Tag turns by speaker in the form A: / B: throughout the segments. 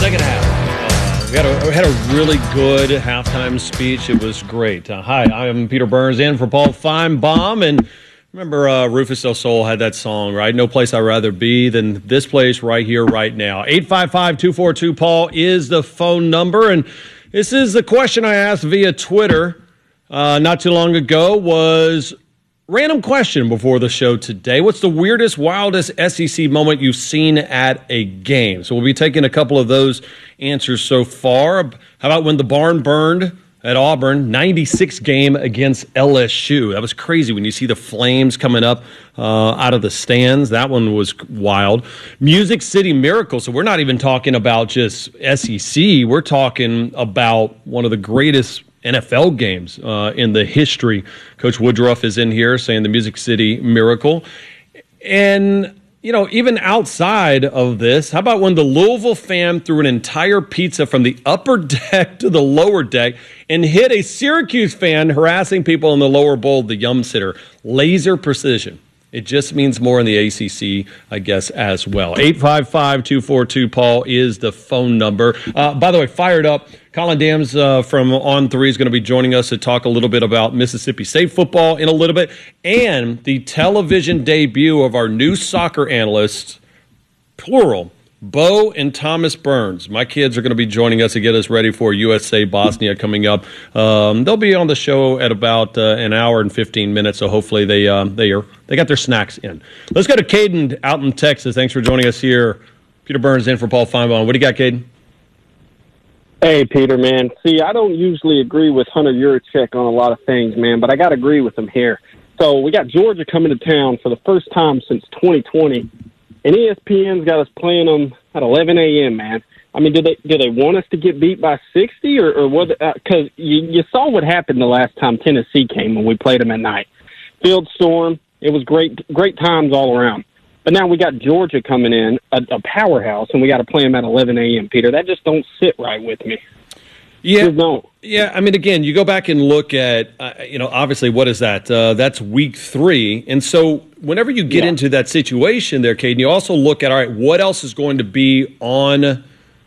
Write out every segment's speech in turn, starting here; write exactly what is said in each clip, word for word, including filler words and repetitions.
A: second half. Uh, we, had a, we had a really good halftime speech. It was great. Uh, hi, I'm Peter Burns in for Paul Feinbaum. And remember uh, Rufus Del Sol had that song, right? No place I'd rather be than this place right here, right now. eight five five, two four two, Paul is the phone number. And this is the question I asked via Twitter uh, not too long ago was... Random question before the show today. What's the weirdest, wildest S E C moment you've seen at a game? So we'll be taking a couple of those answers so far. How about when the barn burned at Auburn, ninety-six game against L S U? That was crazy when you see the flames coming up uh, out of the stands. That one was wild. Music City Miracle. So we're not even talking about just S E C. We're talking about one of the greatest N F L games uh, in the history. Coach Woodruff is in here saying the Music City Miracle. And, you know, even outside of this, how about when the Louisville fan threw an entire pizza from the upper deck to the lower deck and hit a Syracuse fan harassing people in the lower bowl, the Yum Sitter? Laser precision. It just means more in the A C C, I guess, as well. eight five five, two four two, Paul is the phone number. Uh, by the way, fired up. Colin Dams uh, from On three is going to be joining us to talk a little bit about Mississippi State football in a little bit, and the television debut of our new soccer analysts, plural, Bo and Thomas Burns. My kids are going to be joining us to get us ready for U S A Bosnia coming up. Um, they'll be on the show at about uh, an hour and fifteen minutes, so hopefully they um, they are they got their snacks in. Let's go to Caden out in Texas. Thanks for joining us here. Peter Burns in for Paul Feinbaum. What do you got, Caden?
B: Hey, Peter, man. See, I don't usually agree with Hunter Yurachek on a lot of things, man, but I got to agree with him here. So we got Georgia coming to town for the first time since twenty twenty, and E S P N's got us playing them at eleven a.m., man. I mean, do they do they want us to get beat by sixty, or, or what? Because uh, you, you saw what happened the last time Tennessee came when we played them at night. Field storm. It was great, great times all around. But now we got Georgia coming in, a, a powerhouse, and we got to play them at eleven a.m., Peter. That just don't sit right with me.
A: Yeah,
B: just don't.
A: Yeah. I mean, again, you go back and look at, uh, you know, obviously, what is that? Uh, that's week three. And so whenever you get
B: yeah.
A: into that situation there, Caden, you also look at, all right, what else is going to be on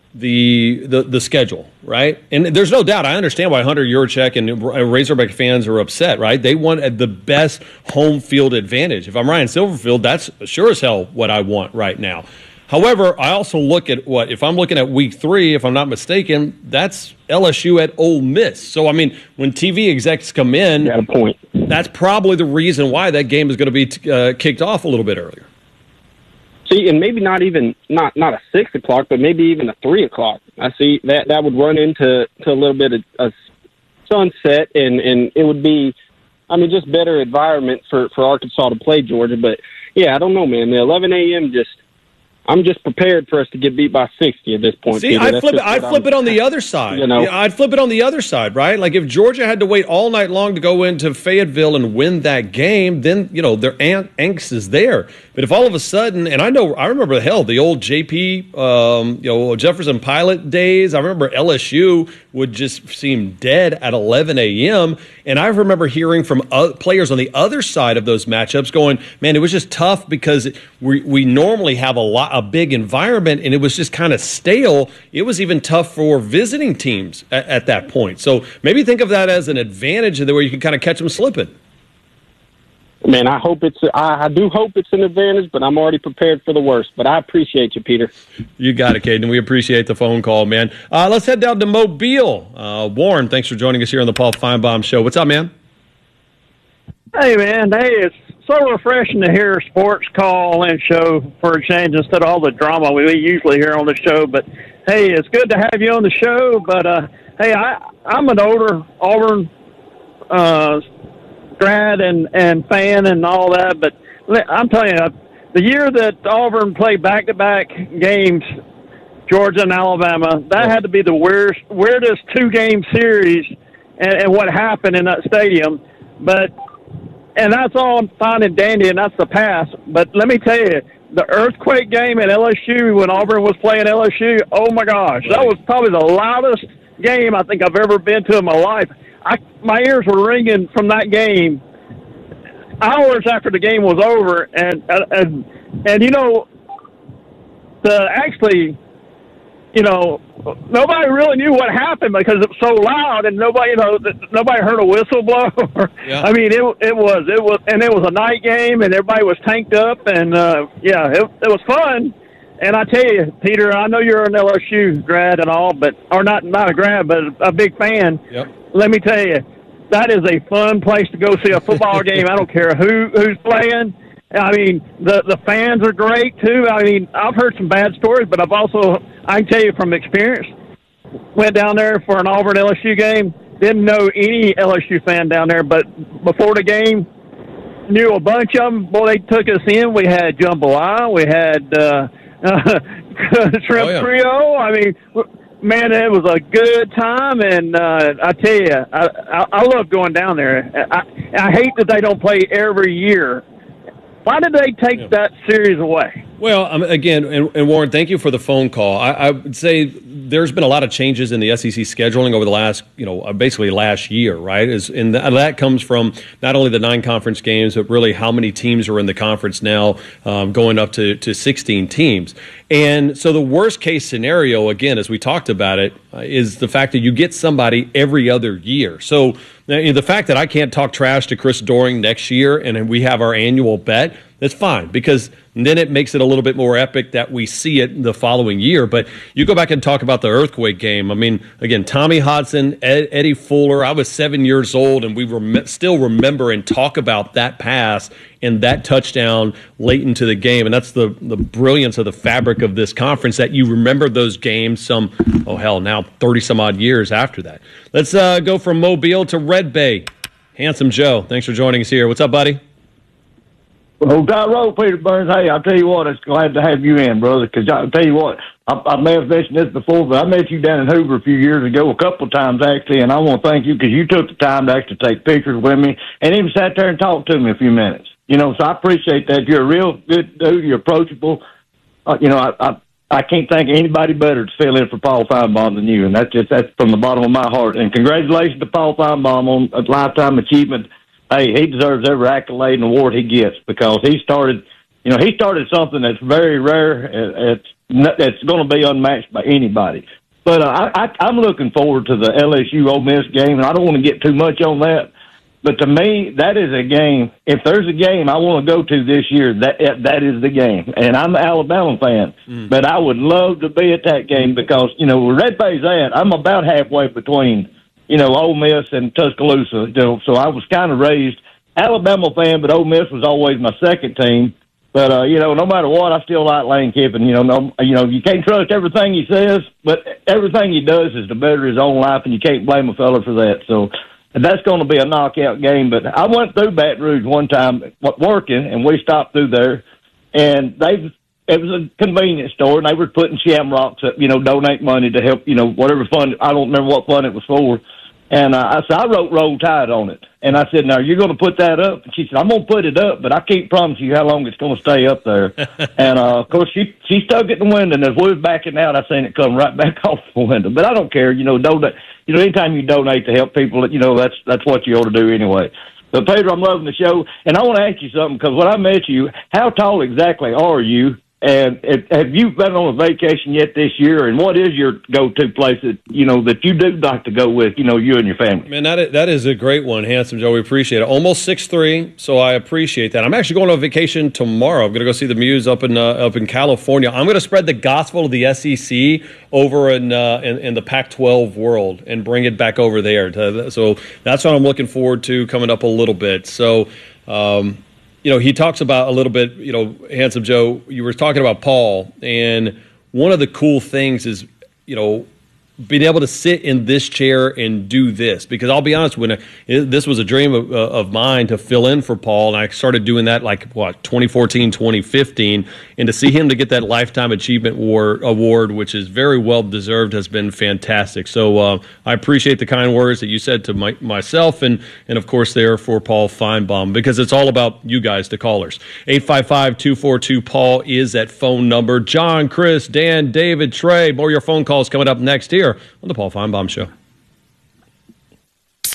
A: the the, the schedule, right? And there's no doubt, I understand why Hunter Yurachek and Razorback fans are upset, right? They want the best home field advantage. If I'm Ryan Silverfield, that's sure as hell what I want right now. However, I also look at what, if I'm looking at week three, if I'm not mistaken, that's L S U at Ole Miss. So, I mean, when T V execs come in,
B: got a point.
A: That's probably the reason why that game is going to be uh, kicked off a little bit earlier.
B: See, and maybe not even not not a six o'clock, but maybe even a three o'clock. I see that that would run into to a little bit of a sunset, and, and it would be, I mean, just better environment for, for Arkansas to play Georgia. But yeah, I don't know, man. The eleven a.m. just. I'm just prepared for us to get beat by sixty at this point.
A: See, I'd flip, it, I'd flip it on the other side. You know, yeah, I'd flip it on the other side, right? Like if Georgia had to wait all night long to go into Fayetteville and win that game, then, you know, their angst is there. But if all of a sudden, and I know, I remember, hell, the old J P, um, you know, Jefferson Pilot days. I remember L S U would just seem dead at eleven a.m. And I remember hearing from other players on the other side of those matchups going, man, it was just tough because we we normally have a lot, a big environment, and it was just kind of stale. It was even tough for visiting teams at, at that point. So maybe think of that as an advantage where you can kind of catch them slipping.
B: Man, I hope it's. I, I do hope it's an advantage, but I'm already prepared for the worst. But I appreciate you, Peter.
A: You got it, Caden. We appreciate the phone call, man. Uh, let's head down to Mobile. Uh, Warren, thanks for joining us here on the Paul Feinbaum Show. What's up, man?
C: Hey, man. Hey, it's so refreshing to hear a sports call and show for a change instead of all the drama we usually hear on the show. But hey, it's good to have you on the show. But uh, hey, I I'm an older Auburn Uh, grad and, and fan and all that, but I'm telling you, the year that Auburn played back-to-back games, Georgia and Alabama, that had to be the weirdest, weirdest two-game series and, and what happened in that stadium. But and that's all fine and dandy, and that's the past. But let me tell you, the earthquake game at L S U when Auburn was playing L S U, oh, my gosh, that was probably the loudest game I think I've ever been to in my life. I, my ears were ringing from that game hours after the game was over, and and and you know, the actually you know, nobody really knew what happened because it was so loud, and nobody, you know, nobody heard a whistle blow. Yeah. I mean, it it was it was, and it was a night game, and everybody was tanked up, and uh, yeah, it it was fun. And I tell you, Peter, I know you're an L S U grad and all, but or not not a grad, but a big fan.
A: Yep.
C: Let me tell you, that is a fun place to go see a football game. I don't care who who's playing. I mean, the the fans are great too. I mean, I've heard some bad stories, but I've also, I can tell you from experience, went down there for an Auburn L S U game. Didn't know any L S U fan down there, but before the game, knew a bunch of them. Boy, they took us in. We had jambalaya. We had uh, shrimp oh, yeah. trio. I mean, man, it was a good time, and uh, I tell you, I, I, I love going down there. I, I hate that they don't play every year. Why did they take yeah. that series away?
A: Well, um, again, and, and Warren, thank you for the phone call. I, I would say there's been a lot of changes in the S E C scheduling over the last, you know, basically last year, right? Is and that comes from not only the nine conference games, but really how many teams are in the conference now, um, going up to, to sixteen teams. And so the worst case scenario, again, as we talked about it, uh, is the fact that you get somebody every other year. So the fact that I can't talk trash to Chris Doering next year and we have our annual bet, that's fine, because then it makes it a little bit more epic that we see it the following year. But you go back and talk about the earthquake game. I mean, again, Tommy Hodson, Ed, Eddie Fuller. I was seven years old, and we rem- still remember and talk about that pass and that touchdown late into the game. And that's the, the brilliance of the fabric of this conference, that you remember those games some, oh, hell, now thirty-some-odd years after that. Let's uh, go from Mobile to Red Bay. Handsome Joe, thanks for joining us here. What's up, buddy?
D: Well, Tyrone, Peter Burns, hey, I'll tell you what, it's glad to have you in, brother, because I'll tell you what, I, I may have mentioned this before, but I met you down in Hoover a few years ago, a couple of times, actually, and I want to thank you because you took the time to actually take pictures with me and even sat there and talked to me a few minutes. You know, so I appreciate that. You're a real good dude. You're approachable. Uh, you know, I, I I can't think of anybody better to fill in for Paul Feinbaum than you, and that's just that's from the bottom of my heart. And congratulations to Paul Feinbaum on a lifetime achievement. Hey, he deserves every accolade and award he gets because he started, you know, he started something that's very rare. It's it's going to be unmatched by anybody. But uh, I, I, I'm looking forward to the L S U Ole Miss game, and I don't want to get too much on that. But to me, that is a game. If there's a game I want to go to this year, that that is the game. And I'm an Alabama fan, mm. but I would love to be at that game because, you know, where Red Bay's at, I'm about halfway between, you know, Ole Miss and Tuscaloosa. You know, so I was kind of raised Alabama fan, but Ole Miss was always my second team. But, uh, you know, no matter what, I still like Lane Kiffin. You know, no, you know, you can't trust everything he says, but everything he does is to better his own life, and you can't blame a fella for that. So that's going to be a knockout game. But I went through Baton Rouge one time working, and we stopped through there, and they it was a convenience store, and they were putting shamrocks up, you know, donate money to help, you know, whatever fund. I don't remember what fund it was for. And uh, I said, I wrote Roll Tide on it. And I said, now, you're going to put that up? And she said, I'm going to put it up, but I can't promise you how long it's going to stay up there. and, uh, of course, she she stuck it in the window, and as we was backing out, I seen it come right back off the window. But I don't care. You know, donate. You know, anytime you donate to help people, you know, that's that's what you ought to do anyway. But, Peter, I'm loving the show. And I want to ask you something, because when I met you, how tall exactly are you? And if, have you been on a vacation yet this year? And what is your go-to place that, you know, that you do like to go with, you know, you and your family?
A: Man, that is, that is a great one, Handsome Joe. We appreciate it. Almost six three, so I appreciate that. I'm actually going on vacation tomorrow. I'm going to go see the Muse up in uh, up in California. I'm going to spread the gospel of the S E C over in, uh, in, in the Pac twelve world and bring it back over there. To, so that's what I'm looking forward to coming up a little bit. So, um you know, he talks about a little bit, you know, Handsome Joe, you were talking about Paul, and one of the cool things is, you know, being able to sit in this chair and do this. Because I'll be honest, when I, this was a dream of, uh, of mine to fill in for Paul, and I started doing that like, what, twenty fourteen, twenty fifteen, and to see him to get that Lifetime Achievement Award, award which is very well-deserved, has been fantastic. So uh, I appreciate the kind words that you said to my, myself and, and, of course, there for Paul Feinbaum, because it's all about you guys, the callers. eight five five, two four two, Paul is that phone number. John, Chris, Dan, David, Trey, more of your phone calls coming up next here on the Paul Feinbaum Show.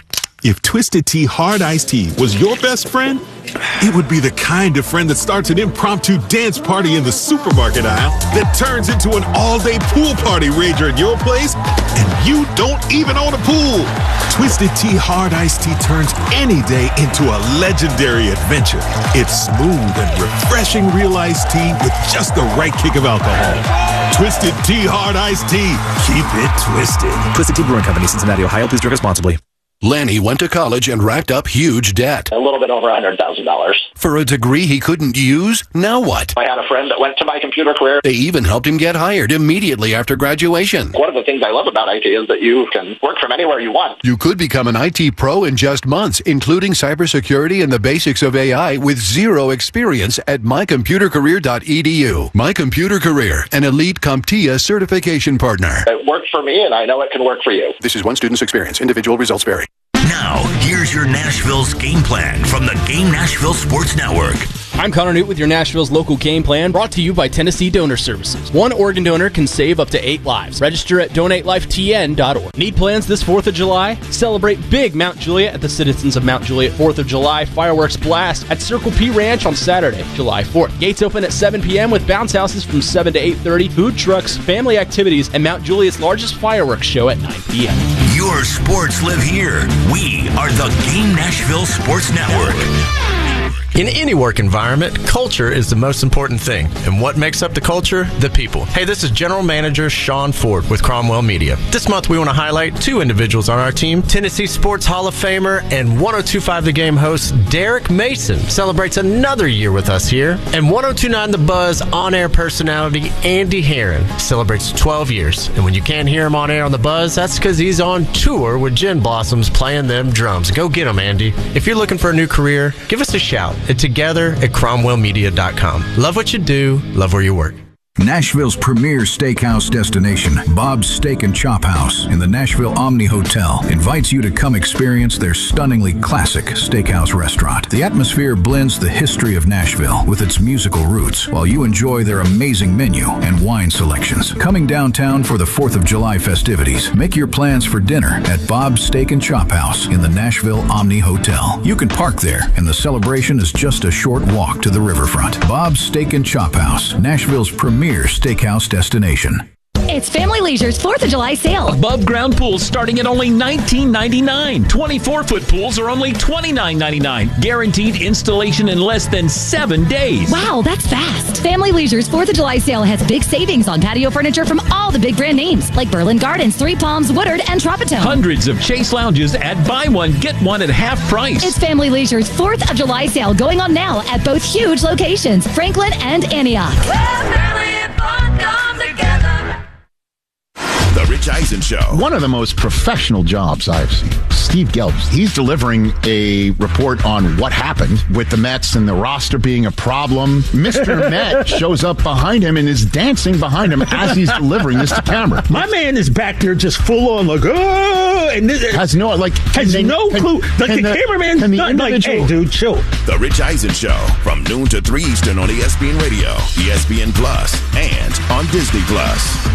E: If Twisted Tea Hard Iced Tea was your best friend, it would be the kind of friend that starts an impromptu dance party in the supermarket aisle that turns into an all-day pool party rager at your place, and you don't even own a pool. Twisted Tea Hard Iced Tea turns any day into a legendary adventure. It's smooth and refreshing real iced tea with just the right kick of alcohol. Twisted Tea Hard Iced Tea. Keep it twisted.
F: Twisted Tea Brewing Company, Cincinnati, Ohio. Please drink responsibly.
G: Lanny went to college and racked up huge debt.
H: A little bit over one hundred thousand dollars.
G: For a degree he couldn't use? Now what?
H: I had a friend that went to my computer career.
G: They even helped him get hired immediately after graduation.
H: One of the things I love about I T is that you can work from anywhere you want.
G: You could become an I T pro in just months, including cybersecurity and the basics of A I with zero experience at my computer career dot e d u. My Computer Career, an elite CompTIA certification partner.
H: It worked for me, and I know it can work for you.
G: This is one student's experience. Individual results vary.
I: Now, here's your Nashville's game plan from the Game Nashville Sports Network.
J: I'm Connor Newt with your Nashville's local game plan, brought to you by Tennessee Donor Services. One organ donor can save up to eight lives. Register at donate life t n dot org. Need plans this fourth of July? Celebrate big Mount Juliet at the Citizens of Mount Juliet fourth of July Fireworks Blast at Circle P Ranch on Saturday, July fourth. Gates open at seven p.m. with bounce houses from seven to eight thirty, food trucks, family activities, and Mount Juliet's largest fireworks show at nine p.m.
I: Your sports live here. We are the Game Nashville Sports Network.
K: In any work environment, culture is the most important thing. And what makes up the culture? The people. Hey, this is General Manager Sean Ford with Cromwell Media. This month we want to highlight two individuals on our team. Tennessee Sports Hall of Famer and one oh two point five The Game host Derek Mason celebrates another year with us here. And one oh two point nine The Buzz on-air personality Andy Herron celebrates twelve years. And when you can't hear him on air on The Buzz, that's because he's on tour with Gin Blossoms playing them drums. Go get him, Andy. If you're looking for a new career, give us a shout at together at cromwell media dot com. Love what you do, love where you work.
L: Nashville's premier steakhouse destination, Bob's Steak and Chop House in the Nashville Omni Hotel, invites you to come experience their stunningly classic steakhouse restaurant. The atmosphere blends the history of Nashville with its musical roots, while you enjoy their amazing menu and wine selections. Coming downtown for the fourth of July festivities, make your plans for dinner at Bob's Steak and Chop House in the Nashville Omni Hotel. You can park there, and the celebration is just a short walk to the riverfront. Bob's Steak and Chop House, Nashville's premier steakhouse destination.
M: It's Family Leisure's fourth of July sale.
N: Above ground pools starting at only nineteen ninety-nine dollars. twenty-four foot pools are only twenty-nine ninety-nine. Guaranteed installation in less than seven days.
M: Wow, that's fast. Family Leisure's fourth of July sale has big savings on patio furniture from all the big brand names like Berlin Gardens, Three Palms, Woodard, and Tropitone.
N: Hundreds of Chase lounges at buy one, get one at half price.
M: It's Family Leisure's fourth of July sale going on now at both huge locations, Franklin and Antioch.
I: Well, family and fun come together.
G: The Rich Eisen Show.
O: One of the most professional jobs I've seen. Steve Gelbs. He's delivering a report on what happened with the Mets and the roster being a problem. Mister Met shows up behind him and is dancing behind him as he's delivering this to camera.
P: My man is back there just full on like, oh, and this
O: has no like
P: has
O: they,
P: no
O: can,
P: clue. Like the, the cameraman's not like, hey, dude, chill.
G: The Rich Eisen Show from noon to three Eastern on E S P N Radio, E S P N Plus, and on Disney Plus.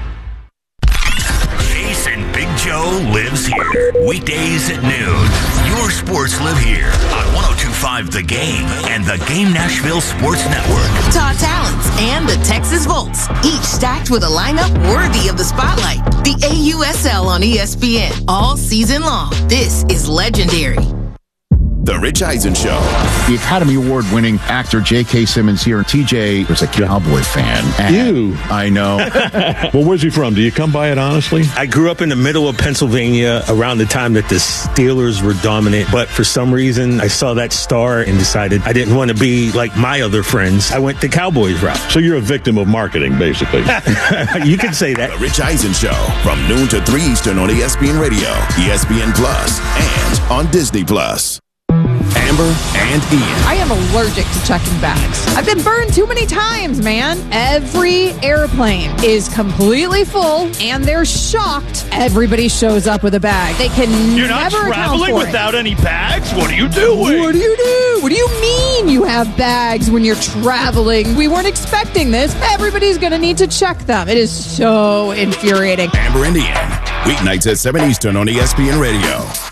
I: Jason Big Joe lives here. Weekdays at noon. Your sports live here on one oh two point five The Game and the Game Nashville Sports Network.
Q: Top talents and the Texas Volts, each stacked with a lineup worthy of the spotlight. The A U S L on E S P N all season long. This is legendary.
G: The Rich Eisen Show.
O: The Academy Award-winning actor J K. Simmons here. T J was a Cowboy fan.
P: You.
O: I know.
P: Well, where's he from? Do you come by it honestly?
R: I grew up in the middle of Pennsylvania around the time that the Steelers were dominant. But for some reason, I saw that star and decided I didn't want to be like my other friends. I went the Cowboys route.
P: So you're a victim of marketing, basically.
R: You can say that.
G: The Rich Eisen Show from noon to three Eastern on E S P N Radio, E S P N Plus, and on Disney Plus. Amber and Ian.
S: I am allergic to checking bags. I've been burned too many times, man. Every airplane is completely full, and they're shocked everybody shows up with a bag. They can
T: You're
S: never
T: not traveling
S: account for
T: without
S: it.
T: any bags? What are you doing?
S: What do you do? What do you mean you have bags when you're traveling? We weren't expecting this. Everybody's going to need to check them. It is so infuriating.
G: Amber and Ian. Weeknights at seven Eastern on E S P N Radio.